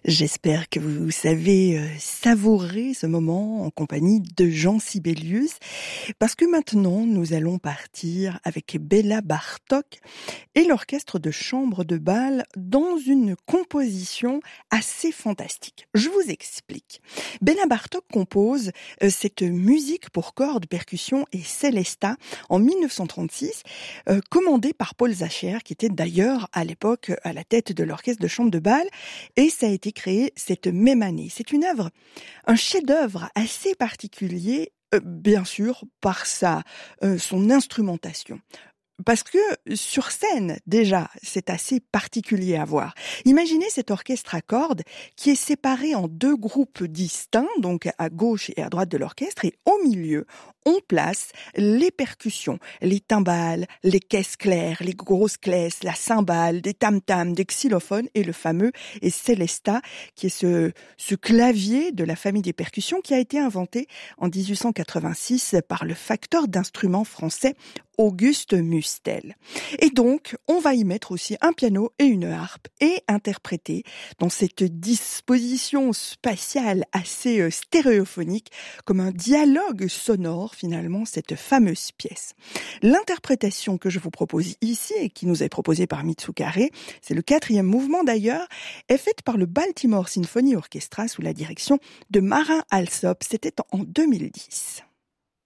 J'espère que vous savez savourer ce moment en compagnie de Jean Sibelius, parce que maintenant nous allons partir avec Béla Bartók et l'orchestre de chambre de Bâle dans une composition assez fantastique. Je vous explique. Béla Bartók compose cette musique pour cordes, percussions et célesta en 1936, commandée par Paul Zacher, qui était d'ailleurs à l'époque à la tête de l'orchestre de chambre de Bâle, et ça a été créé cette même année. C'est une œuvre, un chef-d'œuvre assez particulier, bien sûr par son instrumentation. Parce que sur scène, déjà, c'est assez particulier à voir. Imaginez cet orchestre à cordes qui est séparé en deux groupes distincts, donc à gauche et à droite de l'orchestre, et au milieu, on place les percussions, les timbales, les caisses claires, les grosses caisses, la cymbale, des tam-tams, des xylophones et le fameux célesta, qui est ce clavier de la famille des percussions qui a été inventé en 1886 par le facteur d'instruments français Auguste Mustel. Et donc, on va y mettre aussi un piano et une harpe et interpréter dans cette disposition spatiale assez stéréophonique comme un dialogue sonore finalement cette fameuse pièce. L'interprétation que je vous propose ici et qui nous est proposée par Mitsukare, c'est le 4e mouvement d'ailleurs, est faite par le Baltimore Symphony Orchestra sous la direction de Marin Alsop. C'était en 2010.